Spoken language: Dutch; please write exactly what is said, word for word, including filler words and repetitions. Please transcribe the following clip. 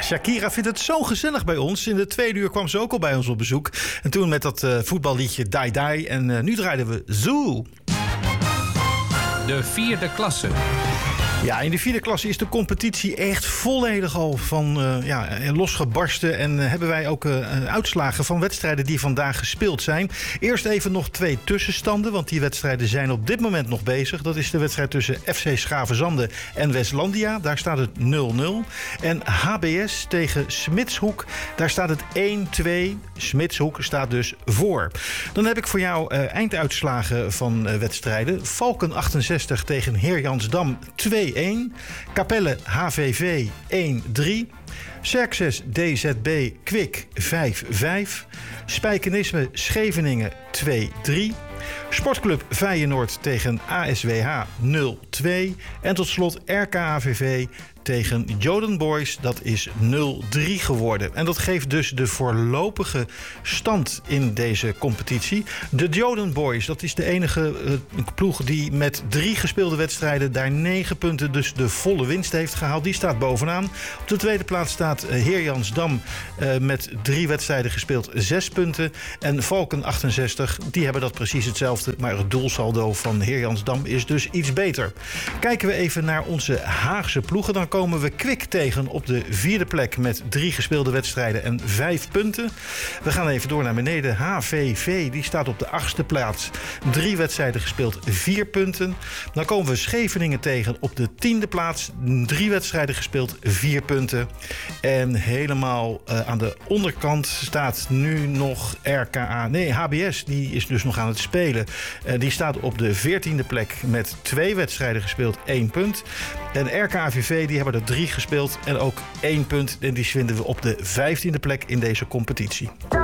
Shakira vindt het zo gezellig bij ons. In de tweede uur kwam ze ook al bij ons op bezoek. En toen met dat uh, voetballiedje Die Die. En uh, nu draaiden we Zoo. De vierde klasse. Ja, in de vierde klasse is de competitie echt volledig al van uh, ja, losgebarsten. En uh, hebben wij ook uh, uitslagen van wedstrijden die vandaag gespeeld zijn. Eerst even nog twee tussenstanden, want die wedstrijden zijn op dit moment nog bezig. Dat is de wedstrijd tussen F C Schavenzande en Westlandia. Daar staat het nul nul. En H B S tegen Smitshoek, daar staat het één twee. Smitshoek staat dus voor. Dan heb ik voor jou uh, einduitslagen van uh, wedstrijden. Valken achtenzestig tegen Heerjansdam twee een. Capelle H V V één drie. Xerxes D Z B Kwik vijf vijf. Spijkenisme Scheveningen twee drie. Sportclub Feyenoord tegen A S W H nul twee. En tot slot R K A V V tegen Joden Boys. Dat is nul drie geworden. En dat geeft dus de voorlopige stand in deze competitie. De Joden Boys, dat is de enige uh, ploeg die met drie gespeelde wedstrijden daar negen punten, dus de volle winst heeft gehaald. Die staat bovenaan. Op de tweede plaats staat uh, Heerjansdam uh, met drie wedstrijden gespeeld, zes punten. En Valken achtenzestig, die hebben dat precies hetzelfde. Maar het doelsaldo van Heerjansdam is dus iets beter. Kijken we even naar onze Haagse ploegen. Dan komen we Kwik tegen op de vierde plek met drie gespeelde wedstrijden en vijf punten. We gaan even door naar beneden. H V V, die staat op de achtste plaats. Drie wedstrijden gespeeld, vier punten. Dan komen we Scheveningen tegen op de tiende plaats. Drie wedstrijden gespeeld, vier punten. En helemaal uh, aan de onderkant staat nu nog R K A. Nee, H B S, die is dus nog aan het spelen. Uh, die staat op de veertiende plek met twee wedstrijden gespeeld, één punt. En R K A V V, die hebben er drie gespeeld en ook één punt. En die vinden we op de vijftiende plek in deze competitie.